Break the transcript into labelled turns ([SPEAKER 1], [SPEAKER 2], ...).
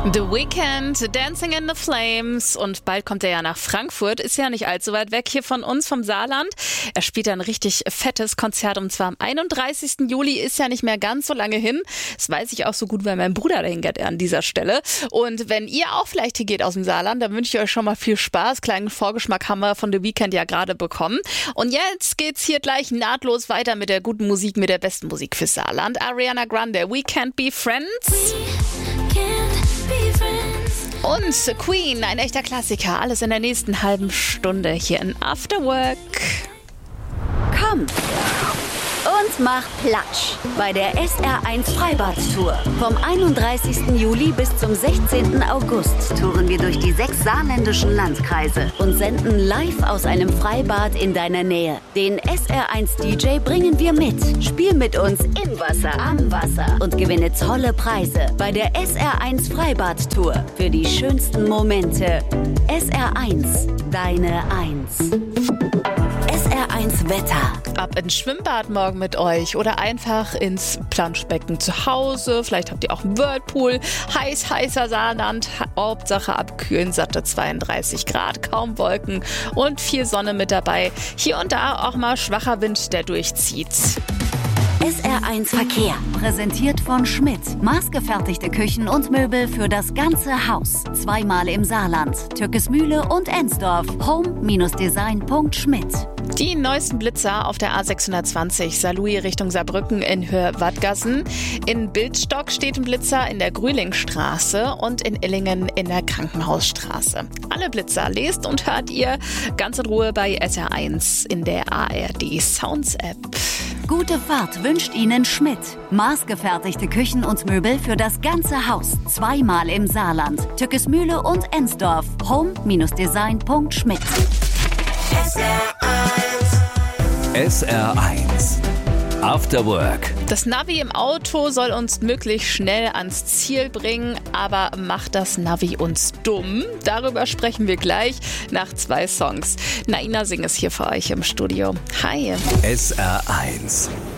[SPEAKER 1] The Weeknd, Dancing in the Flames, und bald kommt er ja nach Frankfurt, ist ja nicht allzu weit weg hier von uns, vom Saarland. Er spielt ein richtig fettes Konzert, und zwar am 31. Juli, ist ja nicht mehr ganz so lange hin. Das weiß ich auch so gut, weil mein Bruder dahin geht an dieser Stelle. Und wenn ihr auch vielleicht hier geht aus dem Saarland, dann wünsche ich euch schon mal viel Spaß. Kleinen Vorgeschmack haben wir von The Weeknd ja gerade bekommen. Und jetzt geht's hier gleich nahtlos weiter mit der guten Musik, mit der besten Musik fürs Saarland. Ariana Grande, We Can't Be Friends. Und Queen, ein echter Klassiker. Alles in der nächsten halben Stunde hier in After Work.
[SPEAKER 2] Komm und mach Platsch bei der SR1 Freibad-Tour. Vom 31. Juli bis zum 16. August touren wir durch die 6 saarländischen Landkreise und senden live aus einem Freibad in deiner Nähe. Den SR1-DJ bringen wir mit. Spiel mit uns im Wasser, am Wasser und gewinne tolle Preise bei der SR1 Freibad-Tour. Für die schönsten Momente. SR1, deine 1. SR1 Wetter.
[SPEAKER 1] Ab ins Schwimmbad morgen mit euch oder einfach ins Planschbecken zu Hause. Vielleicht habt ihr auch einen Whirlpool. Heißer Saarland. Hauptsache abkühlen, satte 32 Grad, kaum Wolken und viel Sonne mit dabei. Hier und da auch mal schwacher Wind, der durchzieht.
[SPEAKER 2] SR1 Verkehr, präsentiert von Schmidt. Maßgefertigte Küchen und Möbel für das ganze Haus. Zweimal im Saarland, Türkesmühle und Ensdorf. home-design.schmidt.
[SPEAKER 1] Die neuesten Blitzer auf der A620 Saarlouis Richtung Saarbrücken in Höhe Wadgassen. In Bildstock steht ein Blitzer in der Grühlingstraße und in Illingen in der Krankenhausstraße. Alle Blitzer lest und hört ihr ganz in Ruhe bei SR1 in der ARD Sounds App.
[SPEAKER 2] Gute Fahrt wünscht Ihnen Schmidt. Maßgefertigte Küchen und Möbel für das ganze Haus. Zweimal im Saarland, Türkesmühle und Ensdorf. home-design.schmidt.
[SPEAKER 3] SR1 After Work.
[SPEAKER 1] Das Navi im Auto soll uns möglichst schnell ans Ziel bringen, aber macht das Navi uns dumm? Darüber sprechen wir gleich nach 2 Songs. Naina Singh ist hier für euch im Studio. Hi.
[SPEAKER 3] SR1